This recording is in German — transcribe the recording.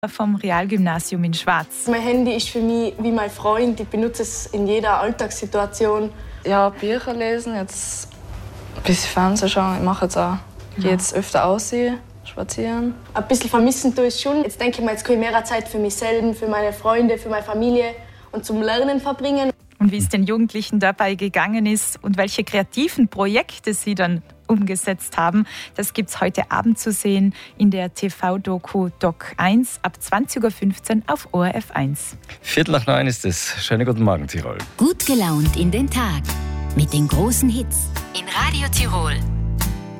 vom Realgymnasium in Schwaz. Mein Handy ist für mich wie mein Freund. Ich benutze es in jeder Alltagssituation. Ja, Bücher lesen, jetzt ein bisschen Fernsehen schauen. Ich mache jetzt auch jetzt öfter aussehen, spazieren. Ein bisschen vermissen tue ich schon. Jetzt denke ich mir, jetzt kann ich mehr Zeit für mich selbst, für meine Freunde, für meine Familie und zum Lernen verbringen. Und wie es den Jugendlichen dabei gegangen ist und welche kreativen Projekte sie dann umgesetzt haben, das gibt es heute Abend zu sehen in der TV-Doku Doc 1 ab 20.15 Uhr auf ORF 1. 8:45 ist es. Schönen guten Morgen, Tirol. Gut gelaunt in den Tag mit den großen Hits in Radio Tirol.